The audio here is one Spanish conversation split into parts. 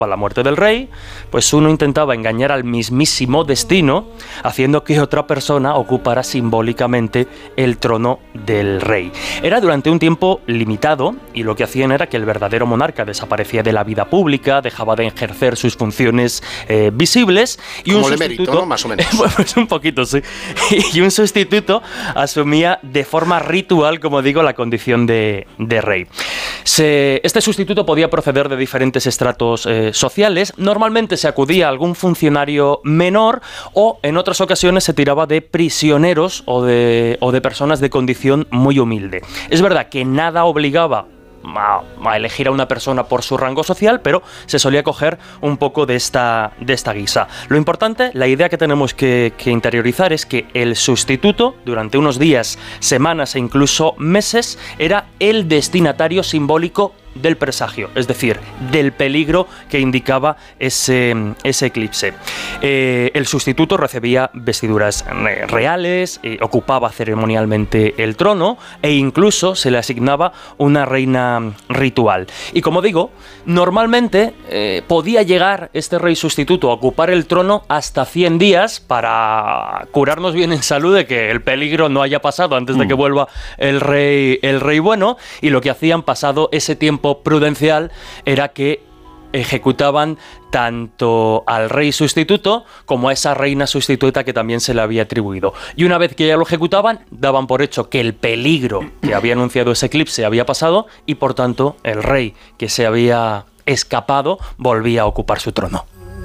a la muerte del rey, pues uno intentaba engañar al mismísimo destino, haciendo que otra persona ocupara simbólicamente el trono del rey. Era durante un tiempo limitado, y lo que hacían era que el verdadero monarca desaparecía de la vida pública, dejaba de ejercer sus funciones visibles, y como un sustituto, sustituto, ¿no? Más o menos. Pues un poquito, sí. Y un sustituto asumía de forma ritual, como digo, la condición de rey. Este sustituto podía proceder de diferentes estratos sociales. Normalmente se acudía a algún funcionario menor, o en otras ocasiones se tiraba de prisioneros o de personas de condición muy humilde. Es verdad que nada obligaba a elegir a una persona por su rango social, pero se solía coger un poco de esta guisa. Lo importante, la idea que tenemos que interiorizar es que el sustituto, durante unos días, semanas e incluso meses, era el destinatario simbólico del presagio, es decir, del peligro que indicaba ese eclipse. El sustituto recibía vestiduras reales, ocupaba ceremonialmente el trono e incluso se le asignaba una reina ritual. Y como digo, normalmente podía llegar este rey sustituto a ocupar el trono hasta 100 días para curarnos bien en salud de que el peligro no haya pasado antes de que vuelva el rey bueno, y lo que hacían pasado ese tiempo prudencial era que ejecutaban tanto al rey sustituto como a esa reina sustituta que también se le había atribuido. Y una vez que ya lo ejecutaban, daban por hecho que el peligro que había anunciado ese eclipse había pasado, y por tanto el rey que se había escapado volvía a ocupar su trono.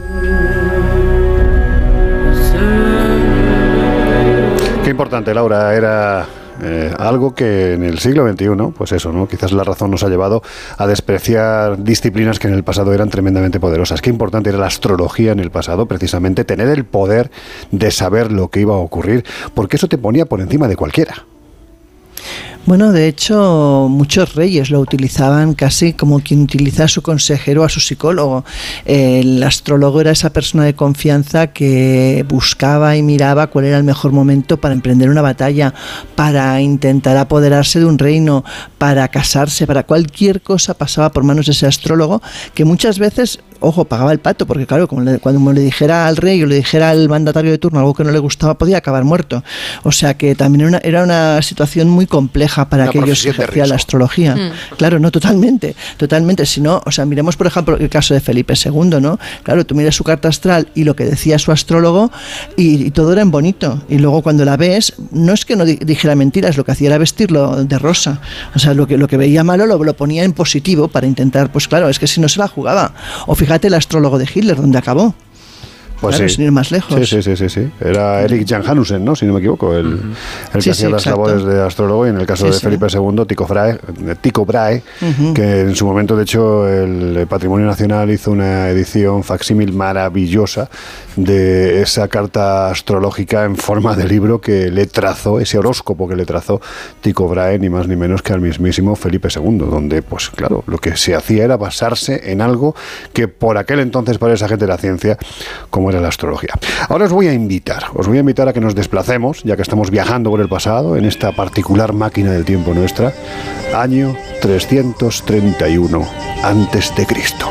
Qué importante, Laura, era algo que en el siglo XXI, pues eso, ¿no? Quizás la razón nos ha llevado a despreciar disciplinas que en el pasado eran tremendamente poderosas. Qué importante era la astrología en el pasado, precisamente, tener el poder de saber lo que iba a ocurrir, porque eso te ponía por encima de cualquiera. Bueno, de hecho, muchos reyes lo utilizaban casi como quien utiliza a su consejero, a su psicólogo. El astrólogo era esa persona de confianza que buscaba y miraba cuál era el mejor momento para emprender una batalla, para intentar apoderarse de un reino, para casarse, para cualquier cosa pasaba por manos de ese astrólogo, que muchas veces, ojo, pagaba el pato, porque claro, cuando le dijera al rey o le dijera al mandatario de turno algo que no le gustaba, podía acabar muerto. O sea que también era una situación muy compleja para aquellos que ejercían la astrología. Claro, no, totalmente. Si no, o sea, miremos por ejemplo el caso de Felipe II, ¿no? Claro, tú miras su carta astral y lo que decía su astrólogo y todo era en bonito. Y luego cuando la ves, no es que no dijera mentiras, lo que hacía era vestirlo de rosa. O sea, lo que veía malo lo ponía en positivo para intentar, pues claro, es que si no se la jugaba. O fíjate el astrólogo de Hitler, donde acabó. Pues claro, sí. sin ir más lejos. Sí. Era Erik Jan Hanussen, ¿no? Si no me equivoco, el que hacía las labores de astrólogo, y en el caso de Felipe II, Tycho Brahe, que en su momento, de hecho, el Patrimonio Nacional hizo una edición facsímil maravillosa de esa carta astrológica en forma de libro que le trazó, ese horóscopo que le trazó Tycho Brahe, ni más ni menos que al mismísimo Felipe II, donde, pues claro, lo que se hacía era basarse en algo que por aquel entonces para esa gente era ciencia, como era la astrología. Ahora os voy a invitar a que nos desplacemos, ya que estamos viajando por el pasado, en esta particular máquina del tiempo nuestra, año 331 antes de Cristo.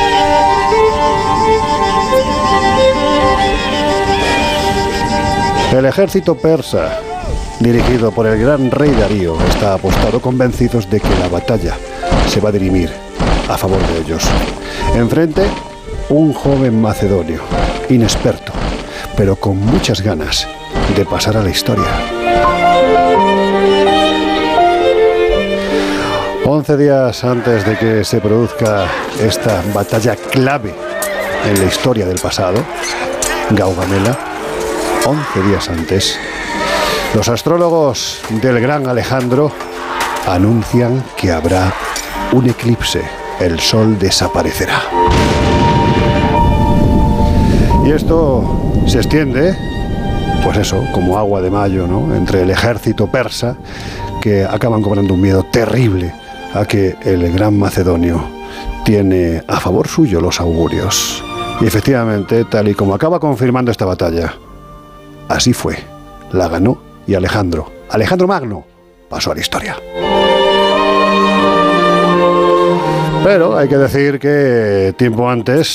El ejército persa, dirigido por el gran rey Darío, está apostado, convencidos de que la batalla se va a dirimir a favor de ellos. Enfrente, un joven macedonio, inexperto, pero con muchas ganas de pasar a la historia. 11 días antes de que se produzca esta batalla clave en la historia del pasado, Gaugamela, 11 días antes, los astrólogos del gran Alejandro anuncian que habrá un eclipse. El sol desaparecerá. Y esto se extiende, pues eso, como agua de mayo, ¿no?, entre el ejército persa, que acaban cobrando un miedo terrible a que el gran macedonio tiene a favor suyo los augurios. Y efectivamente, tal y como acaba confirmando esta batalla, así fue. La ganó y Alejandro Magno pasó a la historia. Pero hay que decir que tiempo antes